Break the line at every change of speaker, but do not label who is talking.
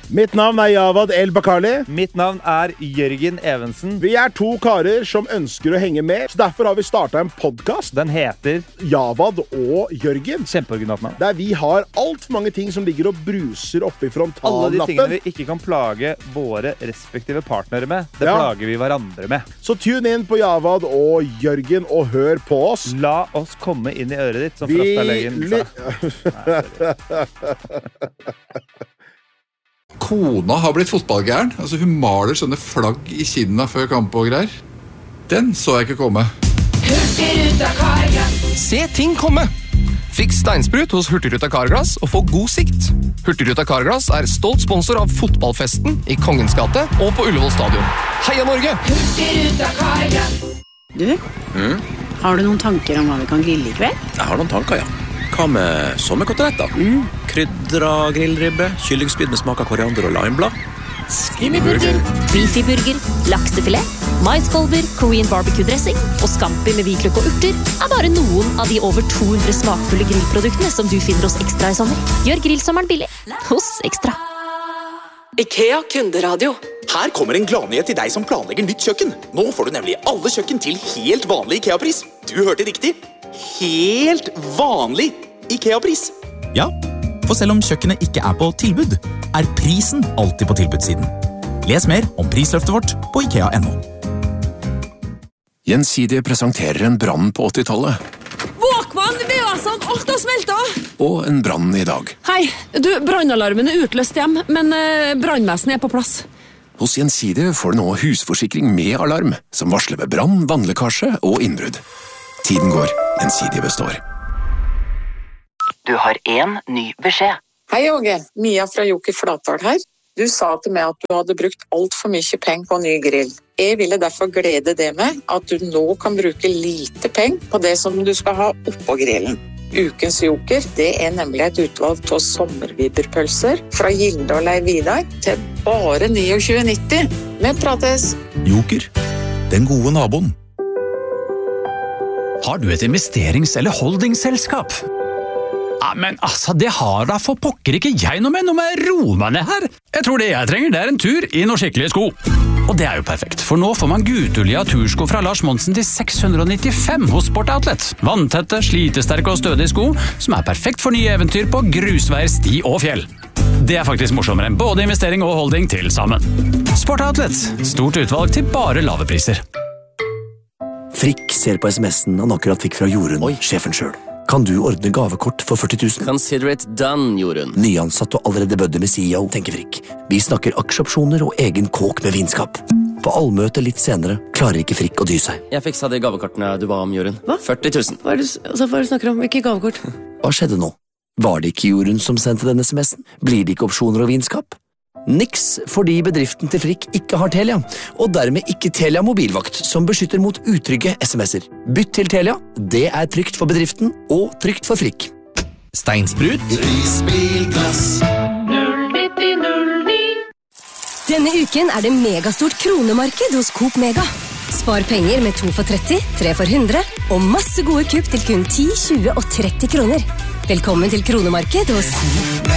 Mitt navn Javad El Bakali.
Mitt navn Jørgen Evensen.
Vi 2 karer som ønsker å henge med, så derfor har vi startet en podcast.
Den heter
Javad og Jørgen.
Kjempeoriginalt navn.
Der vi har alt for mange ting som ligger og bruser oppe i frontallappen.
Alle de tingene vi ikke kan plage våre respektive partnere med, det plager vi hverandre med.
Så tune inn på Javad og Jørgen og hør på oss.
La oss komme inn i øret ditt, som Frastalegen sa.
Kona har blitt fotballgæren. Altså, hun maler sånne flagg i kinna før kamp og greier. Den så jeg ikke komme.
Hurtigruta Carglass.
Se ting komme! Fiks steinsprut hos Hurtigruta Carglass og få god sikt. Hurtigruta Carglass stolt sponsor av fotballfesten i Kongens gate og på Ullevål stadion. Heia Norge!
Hurtigruta Carglass.
Du, har du noen tanker om hva vi kan grille i kveld?
Jeg har noen tanker, ja. Hva med sommerkoteletter? Krydra grillribbe, kyllingspyd med smak av koriander og limeblad.
Skinnyburger, beefyburger, laksefilet, maiskolber, Korean barbecue-dressing og scampi med hvitløk og urter bare noen av de over 200 smakfulle grillproduktene som du finner hos Ekstra i sommer. Gjør grillsommeren billig hos Ekstra.
IKEA Kunderadio. Her kommer en gladnyhet til deg som planlegger nytt kjøkken. Nå får du nemlig alle kjøkken til helt vanlig IKEA-pris. Du hørte riktig. Helt vanlig IKEA-pris.
Ja, for selv om kjøkkenet ikke på tilbud, prisen alltid på tilbudssiden. Les mer om prisløftet vårt på IKEA.no.
Gjensidige presenterer en brann på 80-tallet.
Våkvann, VA-sant, alt har smeltet!
Og en brann i dag.
Hei, du, brannalarmen utløst hjem, men brannvesenet på plass.
Hos Gjensidige får du nå husforsikring med alarm, som varsler ved brann, vannlekkasje og innbrudd. Tiden går, Gjensidige består.
Du har en ny beskjed.
Hei, Åge. Mia fra Joker Flatdal her. Du sa til meg at du hadde brukt alt for mye penger på ny grill. Jeg ville derfor glede deg med at du nå kan bruke lite penger på det som du skal ha oppå grillen. Ukens Joker, det nemlig et utvalg av sommerviberpølser fra Gilde og Leiv Vidar til bare 29,90. Vi prates!
Joker, den gode naboen.
Har du et investerings- eller holdingselskap? Ja, men altså, det har da for pokker ikke jeg noe med. Nå må jeg roe meg ned her. Jeg tror det jeg trenger, det en tur i noen skikkelige sko. Og det jo perfekt, for nå får man Gutulia tursko fra Lars Monsen til 695 hos Sport Outlet. Vanntette, slitesterke og stødige sko, som perfekt for nye eventyr på grusveier, sti og fjell. Det faktisk morsommere enn både investering og holding til sammen. Sport Outlet, stort utvalg til bare lave priser.
Frikk ser på SMS-en han akkurat fikk fra Jorunn, sjefen selv. Kan du ordne gavekort for 40 000?
Consider it done, Jorunn.
Nyansatt og allerede bødde med CEO, tenker Frikk. Vi snakker aksjeopsjoner og egen kåk med vinskap. På allmøte litt senere klarer ikke Frikk å dy seg.
Jeg fiksa de gavekortene du ba om, Jorunn.
Hva?
40 000.
Hva du snakker om? Hvilke gavekort?
Hva skjedde nå? Var det ikke Jorunn som sendte denne SMS-en? Blir det ikke opsjoner og vinskap? Niks, fordi bedriften til Frikk ikke har Telia, og dermed ikke Telia mobilvakt, som beskytter mot utrygge SMS-er. Bytt til Telia, det trygt for bedriften og trygt for Frikk.
Steinsprut.
Prisbilglass. 09009.
Denne uken det megastort kronemarked hos Coop Mega. Spar penger med 2 for 30, 3 for 100, og masse gode kupp til kun 10, 20 og 30 kroner. Velkommen til kronemarked hos